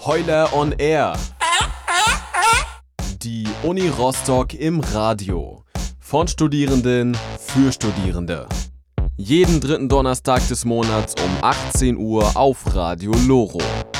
Heuler on Air. Die Uni Rostock im Radio. Von Studierenden für Studierende. Jeden dritten Donnerstag des Monats um 18 Uhr auf Radio Loro.